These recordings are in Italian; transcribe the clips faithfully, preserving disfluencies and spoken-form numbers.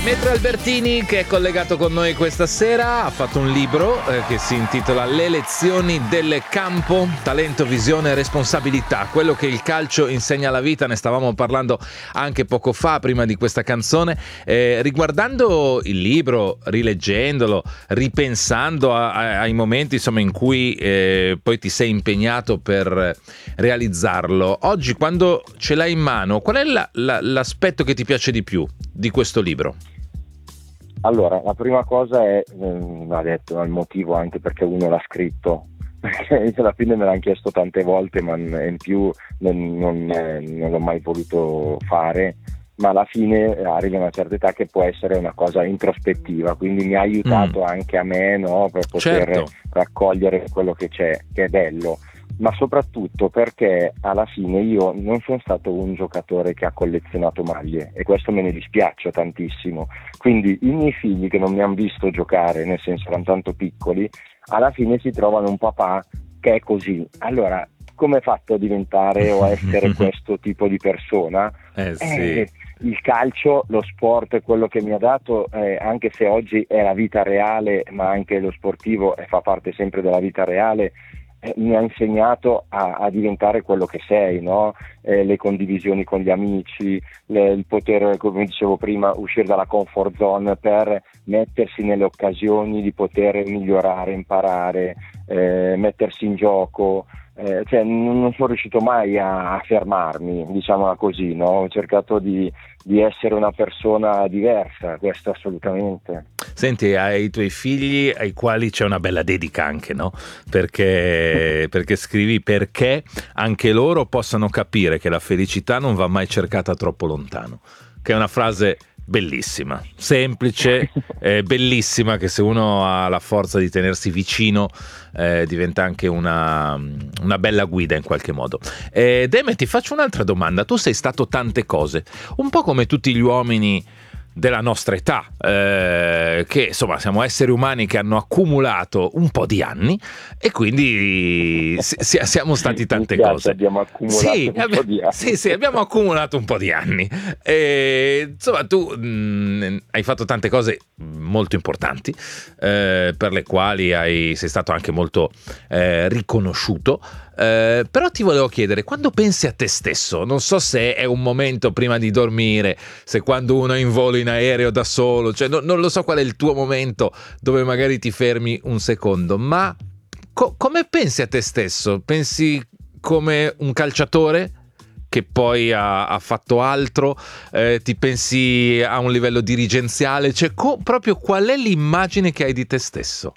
Metro Albertini, che è collegato con noi questa sera, ha fatto un libro eh, che si intitola Le lezioni del campo, talento, visione e responsabilità, quello che il calcio insegna alla vita. Ne stavamo parlando anche poco fa, prima di questa canzone. Eh, riguardando il libro, rileggendolo, ripensando a, a, ai momenti insomma in cui eh, poi ti sei impegnato per realizzarlo, oggi quando ce l'hai in mano, qual è la, la, l'aspetto che ti piace di più di questo libro? Allora, la prima cosa è, eh, va detto, il motivo anche perché uno l'ha scritto, perché alla fine me l'hanno chiesto tante volte, ma in più non, non, eh, non l'ho mai voluto fare, ma alla fine arriva una certa età che può essere una cosa introspettiva, quindi mi ha aiutato mm. anche a me, no, per poter certo. raccogliere quello che c'è, che è bello. Ma soprattutto perché alla fine io non sono stato un giocatore che ha collezionato maglie e questo me ne dispiace tantissimo, quindi i miei figli che non mi hanno visto giocare, nel senso erano tanto piccoli, alla fine si trovano un papà che è così. Allora, come hai fatto a diventare o a essere questo tipo di persona? Eh sì. Eh, il calcio, lo sport è quello che mi ha dato, eh, anche se oggi è la vita reale, ma anche lo sportivo eh, fa parte sempre della vita reale. Eh, mi ha insegnato a, a diventare quello che sei, no? Eh, le condivisioni con gli amici, le, il poter, come dicevo prima, uscire dalla comfort zone per mettersi nelle occasioni di poter migliorare, imparare, eh, mettersi in gioco. Eh, cioè, non sono riuscito mai a, a fermarmi, diciamola così, no? Ho cercato di, di essere una persona diversa, questo assolutamente. Senti, hai i tuoi figli ai quali c'è una bella dedica anche, no? Perché, perché scrivi perché anche loro possano capire che la felicità non va mai cercata troppo lontano, che è una frase bellissima, semplice, eh, bellissima, che se uno ha la forza di tenersi vicino eh, diventa anche una, una bella guida in qualche modo. Eh, Deme, ti faccio un'altra domanda. Tu sei stato tante cose, un po' come tutti gli uomini della nostra età, eh, che insomma siamo esseri umani che hanno accumulato un po' di anni e quindi si, si, siamo stati tante Mi piace, cose. abbiamo accumulato sì, un abbi- po' di anni. sì, sì, abbiamo accumulato un po' di anni. E, insomma, tu mh, hai fatto tante cose molto importanti, eh, per le quali hai, sei stato anche molto eh, riconosciuto. Uh, però ti volevo chiedere, quando pensi a te stesso, non so se è un momento prima di dormire, se quando uno è in volo in aereo da solo, cioè no, non lo so qual è il tuo momento dove magari ti fermi un secondo, ma co- come pensi a te stesso? Pensi come un calciatore che poi ha, ha fatto altro? Eh, ti pensi a un livello dirigenziale? Cioè co- proprio qual è l'immagine che hai di te stesso?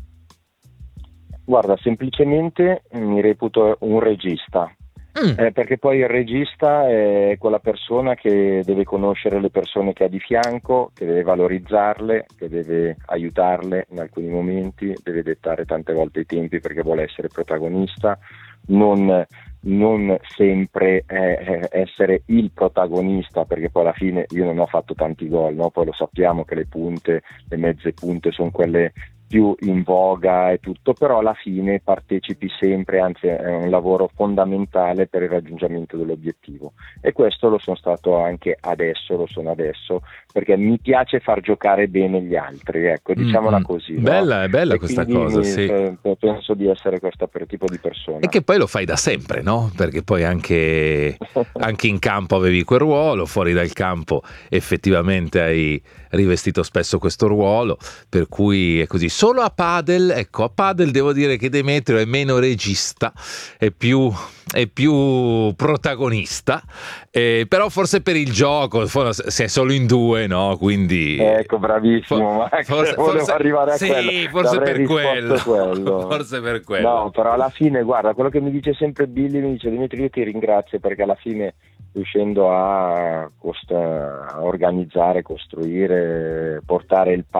Guarda, semplicemente mi reputo un regista, mm. eh, perché poi il regista è quella persona che deve conoscere le persone che ha di fianco, che deve valorizzarle, che deve aiutarle in alcuni momenti, deve dettare tante volte i tempi perché vuole essere protagonista, non, non sempre eh, essere il protagonista, perché poi alla fine io non ho fatto tanti gol, no? Poi lo sappiamo che le punte, le mezze punte sono quelle più in voga e tutto, però alla fine partecipi sempre, anzi è un lavoro fondamentale per il raggiungimento dell'obiettivo e questo lo sono stato anche adesso, lo sono adesso, perché mi piace far giocare bene gli altri, ecco, diciamola mm-hmm. così. Bella, no? è bella e questa cosa, mi, sì. Penso di essere questo tipo di persona. E che poi lo fai da sempre, no? Perché poi anche, anche in campo avevi quel ruolo, fuori dal campo effettivamente hai rivestito spesso questo ruolo, per cui è così. Solo a padel, ecco, a padel devo dire che Demetrio è meno regista, è più, è più protagonista, eh, però forse per il gioco, se è solo in due, no? Quindi... Ecco, bravissimo, Max, forse, volevo forse, arrivare a sì, quello. forse per quello. quello. Forse per quello. No, però alla fine, guarda, quello che mi dice sempre Billy, mi dice: Dimitri, io ti ringrazio perché alla fine, riuscendo a, cost- a organizzare, costruire, portare il